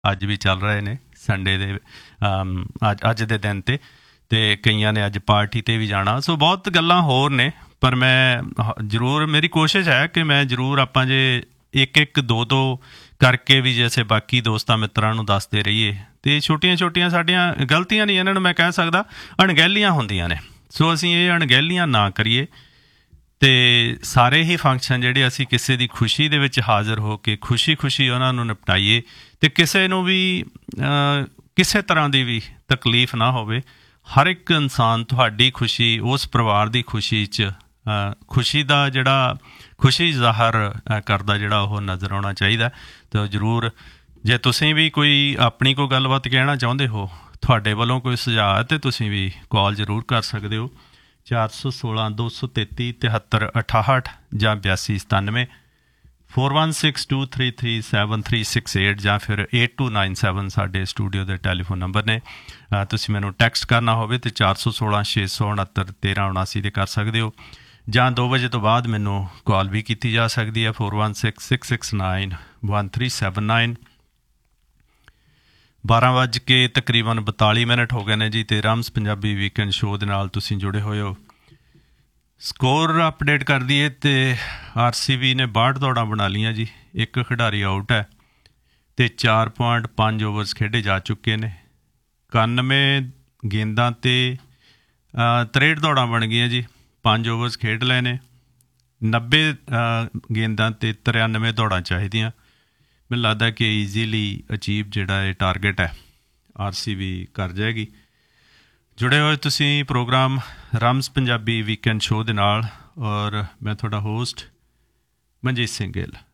ਅੱਜ ਵੀ ਚੱਲ ਰਹੇ ਨੇ ਸੰਡੇ ਦੇ ਅੱਜ ਦੇ ਦਿਨ 'ਤੇ, ਅਤੇ ਕਈਆਂ ਨੇ ਅੱਜ ਪਾਰਟੀ 'ਤੇ ਵੀ ਜਾਣਾ। ਸੋ ਬਹੁਤ ਗੱਲਾਂ ਹੋਰ ਨੇ, ਪਰ ਮੈਂ ਜ਼ਰੂਰ, ਮੇਰੀ ਕੋਸ਼ਿਸ਼ ਹੈ ਕਿ ਮੈਂ ਜ਼ਰੂਰ ਆਪਾਂ ਜੇ ਇੱਕ ਦੋ ਕਰਕੇ ਵੀ ਜੈਸੇ ਬਾਕੀ ਦੋਸਤਾਂ ਮਿੱਤਰਾਂ ਨੂੰ ਦੱਸਦੇ ਰਹੀਏ, ਅਤੇ ਛੋਟੀਆਂ ਛੋਟੀਆਂ ਸਾਡੀਆਂ ਗਲਤੀਆਂ ਨਹੀਂ, ਇਹਨਾਂ ਨੂੰ ਮੈਂ ਕਹਿ ਸਕਦਾ ਅਣਗਹਿਲੀਆਂ ਹੁੰਦੀਆਂ ਨੇ। ਸੋ ਅਸੀਂ ਇਹ ਅਣਗਹਿਲੀਆਂ ਨਾ ਕਰੀਏ, ਅਤੇ ਸਾਰੇ ਹੀ ਫੰਕਸ਼ਨ ਜਿਹੜੇ ਅਸੀਂ ਕਿਸੇ ਦੀ ਖੁਸ਼ੀ ਦੇ ਵਿੱਚ ਹਾਜ਼ਰ ਹੋ ਕੇ ਖੁਸ਼ੀ ਖੁਸ਼ੀ ਉਹਨਾਂ ਨੂੰ ਨਿਪਟਾਈਏ, ਅਤੇ ਕਿਸੇ ਨੂੰ ਵੀ ਕਿਸੇ ਤਰ੍ਹਾਂ ਦੀ ਵੀ ਤਕਲੀਫ ਨਾ ਹੋਵੇ। ਹਰ ਇੱਕ ਇਨਸਾਨ ਤੁਹਾਡੀ ਖੁਸ਼ੀ, ਉਸ ਪਰਿਵਾਰ ਦੀ ਖੁਸ਼ੀ 'ਚ ਖੁਸ਼ੀ ਦਾ ਜਿਹੜਾ ਖੁਸ਼ੀ ਜ਼ਾਹਰ ਕਰਦਾ ਜਿਹੜਾ ਉਹ ਨਜ਼ਰ ਆਉਣਾ ਚਾਹੀਦਾ। ਤਾਂ ਜ਼ਰੂਰ ਜੇ ਤੁਸੀਂ ਵੀ ਕੋਈ ਆਪਣੀ ਕੋਈ ਗੱਲਬਾਤ ਕਹਿਣਾ ਚਾਹੁੰਦੇ ਹੋ, ਤੁਹਾਡੇ ਵੱਲੋਂ ਕੋਈ ਸੁਝਾਅ, ਤਾਂ ਤੁਸੀਂ ਵੀ ਕਾਲ ਜ਼ਰੂਰ ਕਰ ਸਕਦੇ ਹੋ 416 233 7368 ਜਾਂ 8297 4162337368 ਜਾਂ ਫਿਰ 8297 ਸਾਡੇ ਸਟੂਡੀਓ ਦੇ ਟੈਲੀਫੋਨ ਨੰਬਰ ਨੇ। ਤੁਸੀਂ ਮੈਨੂੰ ਟੈਕਸਟ ਕਰਨਾ ਹੋਵੇ ਤਾਂ 416 669 1379 'ਤੇ ਕਰ ਸਕਦੇ ਹੋ, ਜਾਂ 2 ਵਜੇ ਤੋਂ ਬਾਅਦ ਮੈਨੂੰ ਕਾਲ ਵੀ ਕੀਤੀ ਜਾ ਸਕਦੀ ਹੈ 416669 1379। 12 ਤਕਰੀਬਨ 42 ਮਿੰਟ ਹੋ ਗਏ ਨੇ ਜੀ, ਅਤੇ ਰਮਸ ਪੰਜਾਬੀ ਵੀਕਐਂਡ ਸ਼ੋਅ ਦੇ ਨਾਲ ਤੁਸੀਂ ਜੁੜੇ ਹੋਏ ਹੋ। ਸਕੋਰ ਅਪਡੇਟ ਕਰ ਦਈਏ ਅਤੇ RCB ਨੇ 62 ਦੌੜਾਂ ਬਣਾ ਲਈਆਂ ਜੀ, ਇੱਕ ਖਿਡਾਰੀ ਆਊਟ ਹੈ, ਅਤੇ 4.5 ਓਵਰਸ ਖੇਡੇ ਜਾ ਚੁੱਕੇ ਨੇ। 91 ਗੇਂਦਾਂ 'ਤੇ 63 ਦੌੜਾਂ ਬਣ ਗਈਆਂ ਜੀ, 5 ਓਵਰਸ ਖੇਡ ਲਏ ਨੇ। 90 ਗੇਂਦਾਂ 'ਤੇ 93 ਦੌੜਾਂ ਚਾਹੀਦੀਆਂ। ਮੈਨੂੰ ਲੱਗਦਾ ਕਿ ਈਜ਼ੀਲੀ ਅਚੀਵ ਜਿਹੜਾ ਇਹ ਟਾਰਗੇਟ ਹੈ RCB ਕਰ ਜਾਏਗੀ। ਜੁੜੇ ਹੋਏ ਤੁਸੀਂ ਪ੍ਰੋਗਰਾਮ ਰਮਸ ਪੰਜਾਬੀ ਵੀਕਐਂਡ ਸ਼ੋਅ ਦੇ ਨਾਲ, ਔਰ ਮੈਂ ਤੁਹਾਡਾ ਹੋਸਟ ਮਨਜੀਤ ਸਿੰਘ ਗਿੱਲ।